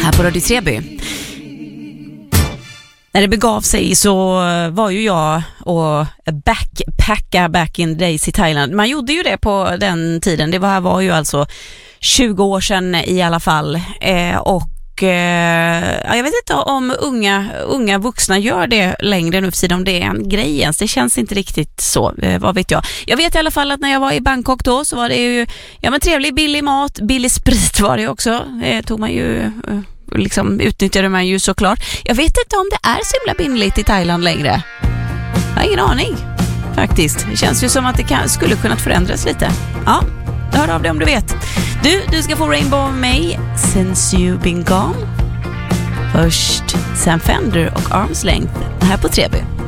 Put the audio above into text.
Här på Radio Treby. När det begav sig så var ju jag och backpacka back in the days i Thailand. Man gjorde ju det på den tiden. Det var ju alltså 20 år sedan i alla fall. Jag vet inte om unga vuxna gör det längre nu för tiden, om det är en grej ens. Det känns inte riktigt så, vad vet jag. Jag vet i alla fall att när jag var i Bangkok då så var det ju trevlig, billig mat, billig sprit var det också. Tog man ju... utnyttjade man ju såklart. Jag vet inte om det är så himla billigt i Thailand längre. Jag har ingen aning faktiskt. Det känns ju som att det skulle kunna förändras lite. Ja, hör av dig om du vet. Du ska få Rainbow av mig, Since You've Been Gone. Först Sam Fender och Arms Length här på Treby.